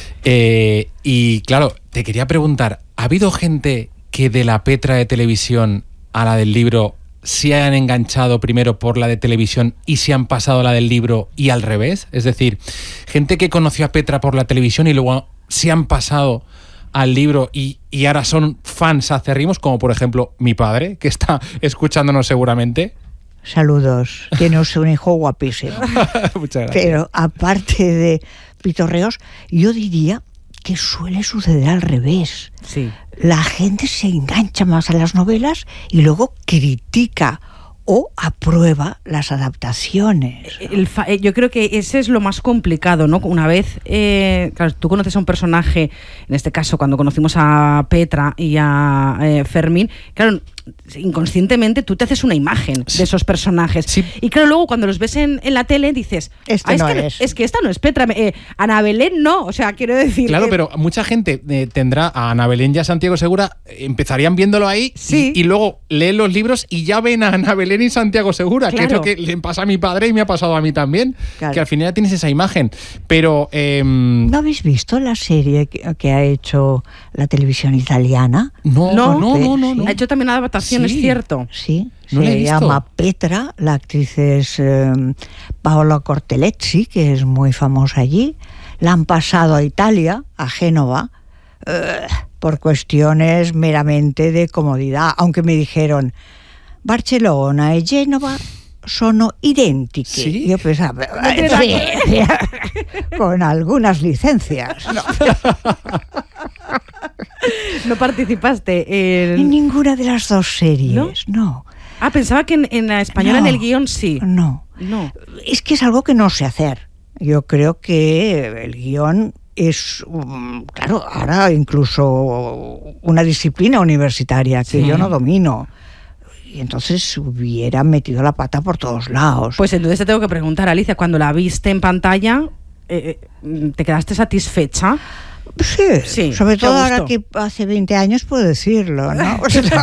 Y claro, te quería preguntar, ¿ha habido gente que de la Petra de televisión a la del libro se hayan enganchado primero por la de televisión y se han pasado a la del libro y al revés? Es decir, gente que conoció a Petra por la televisión y luego se han pasado al libro y ahora son fans acérrimos, como por ejemplo mi padre, que está escuchándonos seguramente. Saludos, tienes un hijo guapísimo. Muchas gracias. Pero aparte de pitorreos, yo diría que suele suceder al revés. Sí. La gente se engancha más a las novelas y luego critica o aprueba las adaptaciones. Yo creo que ese es lo más complicado, ¿no? Una vez, claro, tú conoces a un personaje, en este caso cuando conocimos a Petra y a Fermín, claro, inconscientemente tú te haces una imagen de esos personajes. Sí. Y claro, luego cuando los ves en la tele dices, es que esta no es Petra, Ana Belén no, o sea, quiero decir... Claro, pero mucha gente tendrá a Ana Belén y a Santiago Segura, empezarían viéndolo ahí, sí, y luego leen los libros y ya ven a Ana Belén y Santiago Segura, claro, que es lo que le pasa a mi padre y me ha pasado a mí también, claro, que al final ya tienes esa imagen. Pero... ¿No habéis visto la serie que ha hecho la televisión italiana? No. Ha hecho también adaptaciones, sí, cierto. Sí, no se llama Petra, la actriz es Paola Cortellesi, que es muy famosa allí. La han pasado a Italia, a Génova, por cuestiones meramente de comodidad, aunque me dijeron Barcelona y Génova sono idénticas. ¿Sí? Yo pensaba, con algunas licencias. ¿No participaste en ninguna de las dos series? No. Ah, pensaba que en la española, en el guión sí. No. Es que es algo que no sé hacer. Yo creo que el guión es, claro, ahora incluso una disciplina universitaria que yo no domino. Y entonces hubiera metido la pata por todos lados. Pues entonces te tengo que preguntar, Alicia, cuando la viste en pantalla, ¿te quedaste satisfecha? Sí, sobre todo ahora que hace 20 años puedo decirlo, ¿no?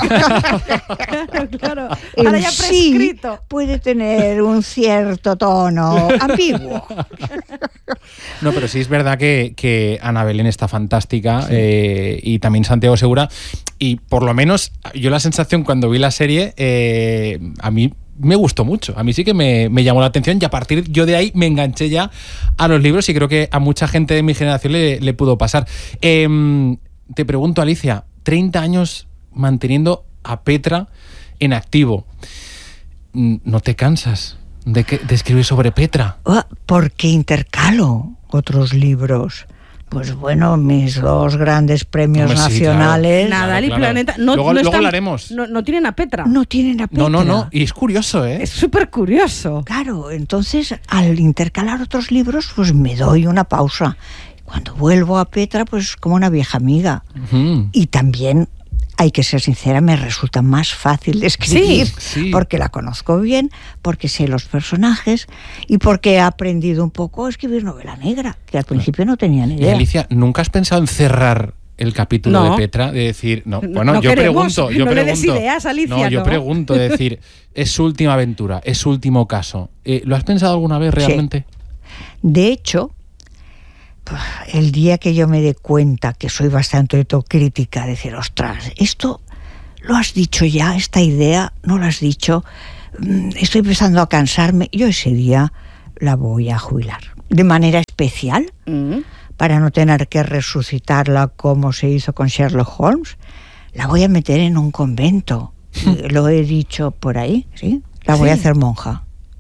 Claro. Ahora ya prescrito. Sí puede tener un cierto tono ambiguo. No, pero sí es verdad que Ana Belén está fantástica, sí, y también Santiago Segura, y por lo menos yo la sensación cuando vi la serie, a mí me gustó mucho, a mí sí que me llamó la atención y a partir yo de ahí me enganché ya a los libros y creo que a mucha gente de mi generación le pudo pasar. Te pregunto, Alicia, 30 años manteniendo a Petra en activo, ¿no te cansas de escribir sobre Petra? Porque intercalo otros libros. Pues bueno, mis dos grandes premios nacionales. Claro. Nadal y Planeta. Luego hablaremos. No tienen a Petra. No tienen a Petra. No. Y es curioso, ¿eh? Es súper curioso. Claro, entonces al intercalar otros libros, pues me doy una pausa. Cuando vuelvo a Petra, pues como una vieja amiga. Uh-huh. Y también, hay que ser sincera, me resulta más fácil de escribir, sí, porque la conozco bien, porque sé los personajes y porque he aprendido un poco a escribir novela negra, que al principio no tenía ni idea. Y Alicia, ¿nunca has pensado en cerrar el capítulo de Petra? De decir, pregunto. No le des ideas, Alicia. Yo pregunto, de decir, es su última aventura, es su último caso. ¿Lo has pensado alguna vez realmente? Sí. De hecho, el día que yo me dé cuenta que soy bastante autocrítica, decir, ostras, esto lo has dicho ya, esta idea no lo has dicho, estoy empezando a cansarme, yo ese día la voy a jubilar. De manera especial, para no tener que resucitarla como se hizo con Sherlock Holmes, la voy a meter en un convento. Lo he dicho por ahí, ¿sí? La voy a hacer monja.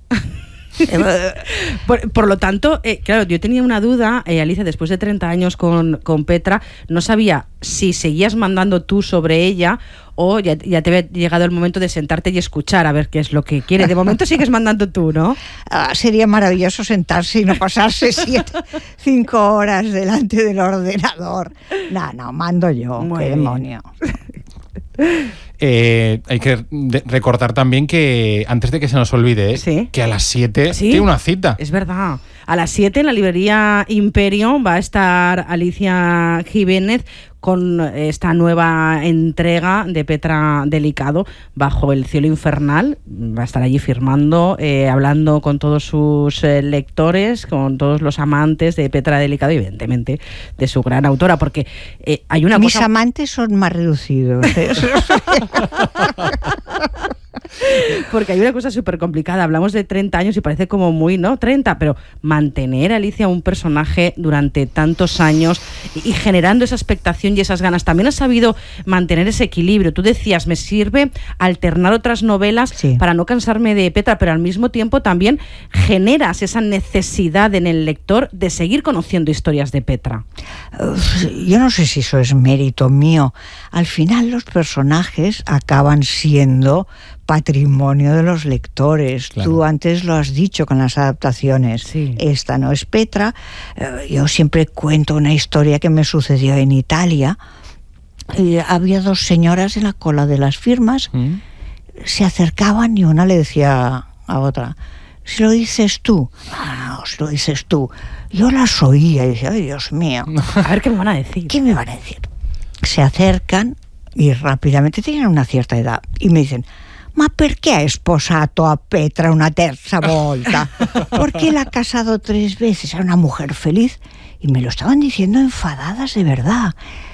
Por lo tanto, claro, yo tenía una duda, Alicia, después de 30 años con Petra, no sabía si seguías mandando tú sobre ella o ya te había llegado el momento de sentarte y escuchar a ver qué es lo que quiere. De momento sigues mandando tú, ¿no? Sería maravilloso sentarse y no pasarse 5 horas delante del ordenador. No, mando yo. Qué demonio. Hay que recordar también que, antes de que se nos olvide, que a las 7 tiene una cita. Es verdad. A las 7 en la librería Imperio va a estar Alicia Jiménez con esta nueva entrega de Petra Delicado, Bajo el cielo infernal. Va a estar allí firmando, hablando con todos sus lectores, con todos los amantes de Petra Delicado y, evidentemente, de su gran autora, porque hay una Mis cosa... amantes son más reducidos. Porque hay una cosa súper complicada. Hablamos de 30 años y parece como muy, ¿no? 30, pero mantener, Alicia, un personaje durante tantos años y generando esa expectación y esas ganas. También has sabido mantener ese equilibrio. Tú decías, me sirve alternar otras novelas para no cansarme de Petra, pero al mismo tiempo también generas esa necesidad en el lector de seguir conociendo historias de Petra. Yo no sé si eso es mérito mío. Al final los personajes acaban siendo patrimonio de los lectores. Claro. Tú antes lo has dicho con las adaptaciones. Sí. Esta no es Petra. Yo siempre cuento una historia que me sucedió en Italia. Había 2 señoras en la cola de las firmas. Se acercaban y una le decía a otra: si lo dices tú. No, si lo dices tú. Yo las oía y decía: ay, Dios mío. A ver qué me van a decir. ¿Qué me van a decir? Se acercan y rápidamente tienen una cierta edad y me dicen: ma perché ha sposato a Petra una terza volta? ¿Por qué la ha casado 3 veces? Era una mujer feliz. Y me lo estaban diciendo enfadadas de verdad.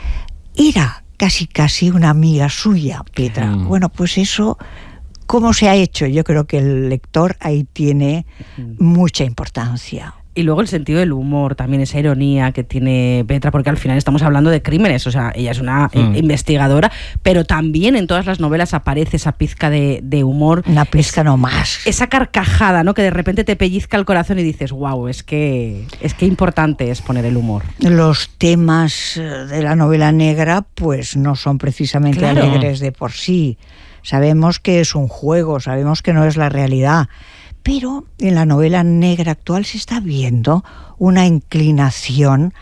Era casi una amiga suya, Petra. Bueno, pues eso, ¿cómo se ha hecho? Yo creo que el lector ahí tiene mucha importancia. Y luego el sentido del humor, también esa ironía que tiene Petra, porque al final estamos hablando de crímenes, o sea, ella es una investigadora, pero también en todas las novelas aparece esa pizca de humor. Una pizca no más. Esa carcajada, ¿no? Que de repente te pellizca el corazón y dices, wow, es que importante es poner el humor. Los temas de la novela negra, pues no son precisamente alegres de por sí. Sabemos que es un juego, sabemos que no es la realidad. Pero en la novela negra actual se está viendo una inclinación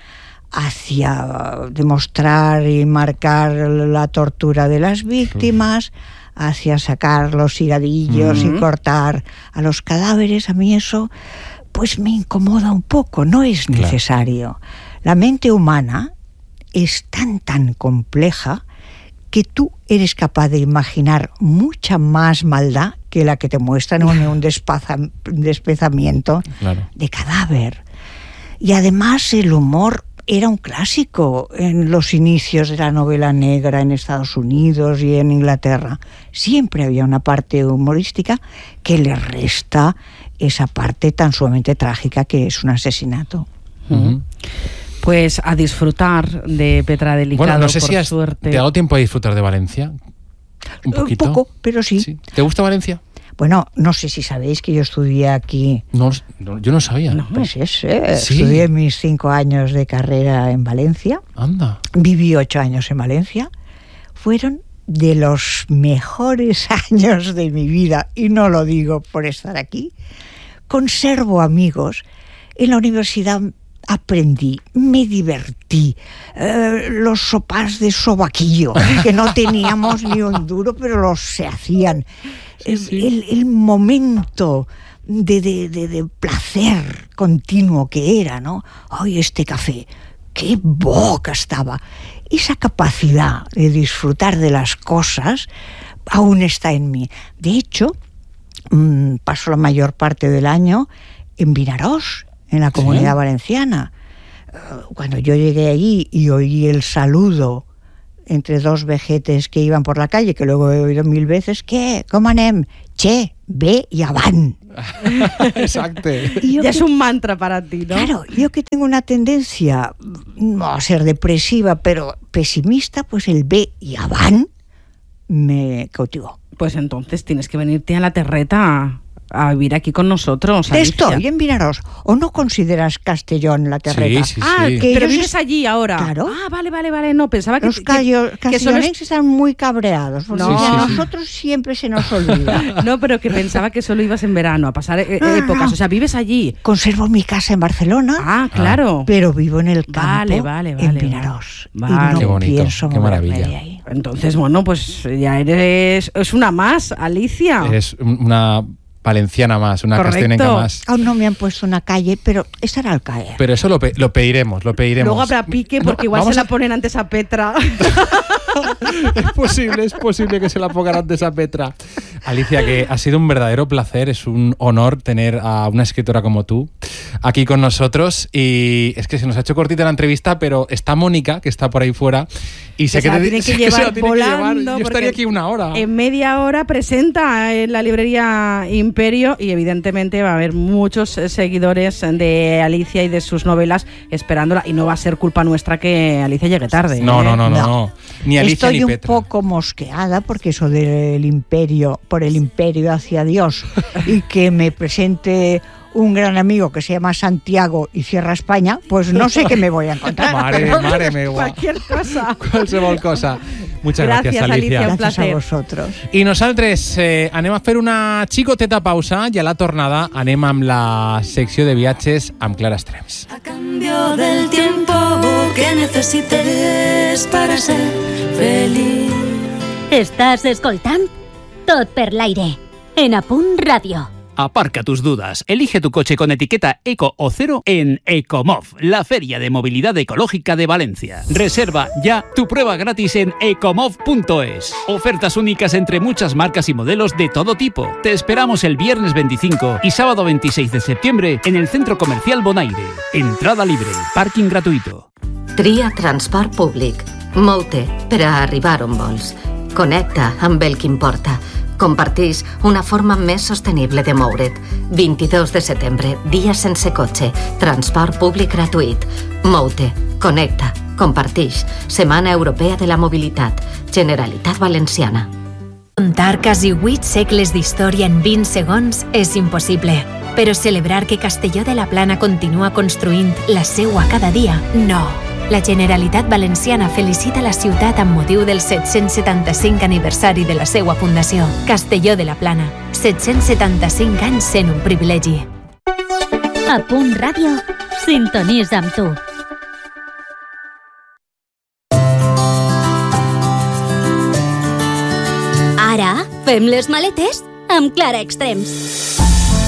hacia demostrar y marcar la tortura de las víctimas, hacia sacar los higadillos y cortar a los cadáveres. A mí eso pues me incomoda un poco, no es necesario. La mente humana es tan compleja que tú eres capaz de imaginar mucha más maldad que la que te muestran en un despezamiento de cadáver. Y además el humor era un clásico en los inicios de la novela negra en Estados Unidos y en Inglaterra. Siempre había una parte humorística que le resta esa parte tan sumamente trágica que es un asesinato. Pues a disfrutar de Petra Delicado. Bueno, no sé si suerte. ¿Te ha dado tiempo a disfrutar de Valencia? ¿Un poquito? Un poco, pero sí. ¿Te gusta Valencia? Bueno, no sé si sabéis que yo estudié aquí. No, yo no sabía. Pues estudié mis 5 años de carrera en Valencia. Anda. Viví 8 años en Valencia. Fueron de los mejores años de mi vida, y no lo digo por estar aquí. Conservo amigos. En la universidad aprendí, me divertí, los sopars de sobaquillo, que no teníamos ni un duro, pero se hacían. El momento de placer continuo que era, ¿no? ¡Ay, este café! ¡Qué boca estaba! Esa capacidad de disfrutar de las cosas aún está en mí. De hecho, paso la mayor parte del año en Vinaròs, en la Comunidad Valenciana. Cuando yo llegué allí y oí el saludo entre dos vejetes que iban por la calle, que luego he oído 1000 veces, ¿qué? ¿Cómo anem? Che, ve y avant. Exacto. Ya es un mantra para ti, ¿no? Claro, yo que tengo una tendencia no a ser depresiva, pero pesimista, pues el ve y avant me cautivó. Pues entonces tienes que venirte a la terreta a vivir aquí con nosotros, Alicia. Estoy en Vinaroz. ¿O no consideras Castellón la terreta? Sí. Que pero vives allí ahora. Claro. Vale. No, pensaba los castellonenses están muy cabreados, porque a nosotros siempre se nos olvida. No, pero que pensaba que solo ibas en verano a pasar épocas. O sea, vives allí. Conservo mi casa en Barcelona. Ah, claro. Pero vivo en el campo, vale. en Vinaroz. Vale. Y no qué bonito, pienso qué maravilla. de ahí. Entonces, bueno, pues ya es una más, Alicia. Eres una valenciana más, una castellonenca más. Aún no me han puesto una calle, pero estará al caer. Pero eso lo pediremos. Luego habrá pique porque igual se la ponen antes a Petra. Es posible que se la pongan antes a Petra. Alicia, que ha sido un verdadero placer, es un honor tener a una escritora como tú aquí con nosotros, y es que se nos ha hecho cortita la entrevista, pero está Mónica, que está por ahí fuera, y sé que tiene que llevar volando. Yo estaría aquí una hora. En media hora presenta en la librería Imperio, y evidentemente va a haber muchos seguidores de Alicia y de sus novelas esperándola, y no va a ser culpa nuestra que Alicia llegue tarde. No. Ni Alicia Estoy ni Petra. un poco mosqueada porque eso del imperio, por el imperio hacia Dios, y que me presente un gran amigo que se llama Santiago y cierra España, pues no sé qué me voy a encontrar. Mare meva. Cualquier cosa. Qualsevol cosa. Muchas gracias, Alicia. Gracias a vosotros. I nosaltres anem a fer una xicoteta pausa, i a la tornada anem amb la secció de viatges amb Clara Estrems. A cambio del tiempo que necesites para ser feliz. Estàs escoltant Tot per l'aire, en A Punt Ràdio. Aparca tus dudas. Elige tu coche con etiqueta Eco o Cero en Ecomov, la feria de movilidad ecológica de Valencia. Reserva ya tu prueba gratis en ecomov.es. Ofertas únicas entre muchas marcas y modelos de todo tipo. Te esperamos el viernes 25 y sábado 26 de septiembre en el Centro Comercial Bonaire. Entrada libre, parking gratuito. Tria transport públic. Mou-te per a arribar on vols. Connecta amb el que importa. Compartix una forma més sostenible de moure't. 22 de setembre, dia sense cotxe. Transport públic gratuït. Mou-te, connecta, compartix. Setmana Europea de la Mobilitat. Generalitat Valenciana. Contar quasi 8 segles d'història en 20 segons és impossible. Però celebrar que Castelló de la Plana continua construint la seua cada dia, no. La Generalitat Valenciana felicita la ciutat amb motiu del 775 aniversari de la seua fundació. Castelló de la Plana, 775 anys sent un privilegi. A Punt Ràdio, sintonitza amb tu. Ara fem les maletes amb Clara Extrems.